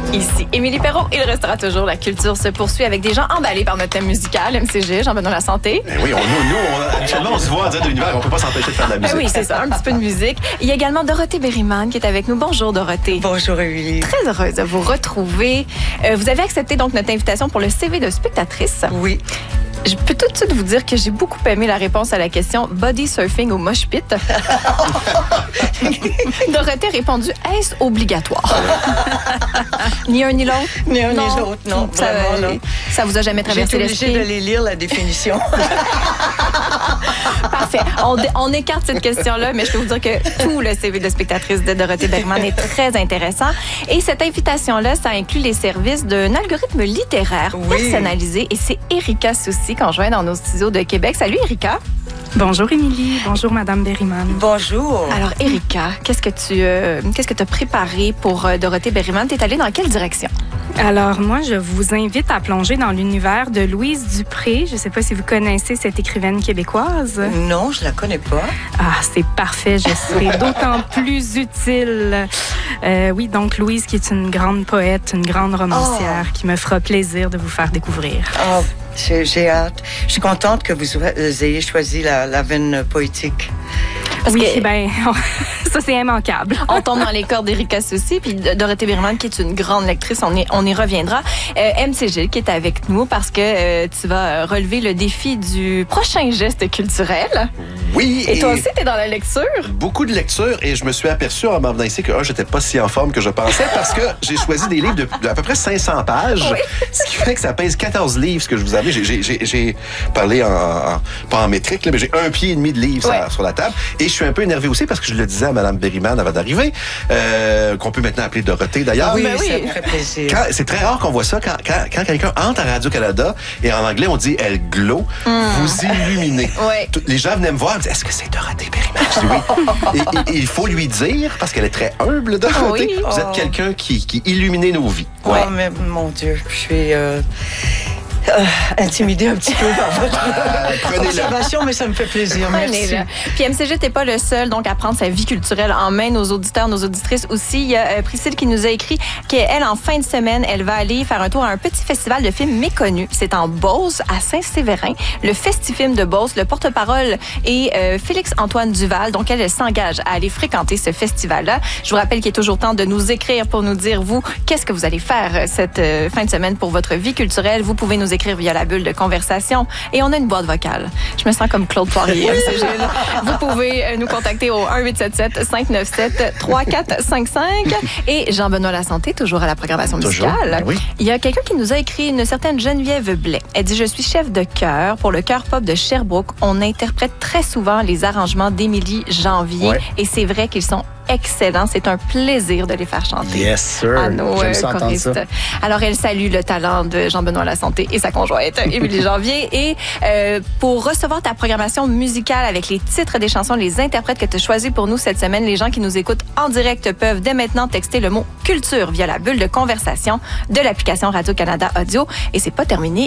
Ici Émilie Perrault, il restera toujours la culture se poursuit avec des gens emballés par notre thème musical, MCG, Jean-Benoît Lasanté. Ben oui, actuellement, on se voit en direct de l'univers, on peut pas s'empêcher de faire de la musique. Oui, c'est ça, un petit peu de musique. Il y a également Dorothée Berryman qui est avec nous. Bonjour Dorothée. Bonjour Émilie. Très heureuse de vous retrouver. Vous avez accepté donc notre invitation pour le CV de spectatrice. Oui. Je peux tout de suite vous dire que j'ai beaucoup aimé la réponse à la question body surfing au mosh pit. Dorothée a répondu est-ce obligatoire? Ni un ni l'autre. Ni un ni l'autre, non. Ça vous a jamais traversé l'esprit? J'ai été obligée d'aller lire la définition. Parfait. On écarte cette question-là, mais je peux vous dire que tout le CV de spectatrice de Dorothée Berryman est très intéressant. Et cette invitation-là, ça inclut les services d'un algorithme littéraire personnalisé. Et c'est Erika Soucy qu'on joint dans nos studios de Québec. Salut Erika. Bonjour Émilie, bonjour Madame Berryman. Bonjour. Alors Erika, qu'est-ce que tu as préparé pour Dorothée Berryman? Tu es allée dans quelle direction? Alors moi, je vous invite à plonger dans l'univers de Louise Dupré. Je ne sais pas si vous connaissez cette écrivaine québécoise. Non, je la connais pas. Ah, c'est parfait, je serai d'autant plus utile. Oui, donc Louise qui est une grande poète, une grande romancière qui me fera plaisir de vous faire découvrir. Oh. J'ai hâte. Je suis contente que vous ayez choisi la veine poétique. Parce que, ça, c'est immanquable. On tombe dans les cordes d'Erika Soucy, puis Dorothée Berryman, qui est une grande lectrice, on y reviendra. MCG, qui est avec nous parce que tu vas relever le défi du prochain geste culturel. Oui. Et toi aussi, tu es dans la lecture. Beaucoup de lecture, et je me suis aperçu en m'en venant ici que j'étais pas si en forme que je pensais parce que j'ai choisi des livres d'à peu près 500 pages, ce qui fait que ça pèse 14 livres, ce que je vous avais. J'ai parlé pas en métrique, là, mais j'ai 1,5 pied de livres sur la table. Et je suis un peu énervé aussi parce que je le disais à Mme Berryman avant d'arriver, qu'on peut maintenant appeler Dorothée d'ailleurs. Oui, ça me fait plaisir. C'est très rare qu'on voit ça quand quelqu'un entre à Radio-Canada et en anglais on dit « elle glow », vous illuminez. Les gens venaient me voir et me disaient « est-ce que c'est Dorothée Berryman? » Je dis oui. Et il faut lui dire, parce qu'elle est très humble, Dorothée, vous êtes quelqu'un qui illuminait nos vies. Ouais. Oh, mais mon Dieu, je suis... intimidée un petit peu par votre observation, mais ça me fait plaisir. Merci. Puis MCG, t'es pas le seul donc à prendre sa vie culturelle en main. Nos auditeurs, nos auditrices aussi. Il y a Priscille qui nous a écrit qu'elle, en fin de semaine, elle va aller faire un tour à un petit festival de films méconnus. C'est en Beauce, à Saint-Séverin. Le Festifilm de Beauce. Le porte-parole est Félix-Antoine Duval. Donc, elle s'engage à aller fréquenter ce festival-là. Je vous rappelle qu'il est toujours temps de nous écrire pour nous dire, vous, qu'est-ce que vous allez faire cette fin de semaine pour votre vie culturelle. Vous pouvez nous écrire via la bulle de conversation. Et on a une boîte vocale. Je me sens comme Claude Poirier. Vous pouvez nous contacter au 1-877-597-3455. Et Jean-Benoît Lasanté, toujours à la programmation musicale. Oui. Il y a quelqu'un qui nous a écrit, une certaine Geneviève Blais. Elle dit « Je suis chef de chœur pour le chœur pop de Sherbrooke. On interprète très souvent les arrangements d'Émilie Janvier. Et c'est vrai qu'ils sont excellents. C'est un plaisir de les faire chanter. Yes, sir. À nos choristes. Alors, elle salue le talent de Jean-Benoît Lasanté et sa conjointe, Émilie Janvier. Et pour recevoir ta programmation musicale avec les titres des chansons, les interprètes que tu as choisis pour nous cette semaine, les gens qui nous écoutent en direct peuvent dès maintenant texter le mot « culture » via la bulle de conversation de l'application Radio-Canada Audio. Et c'est pas terminé.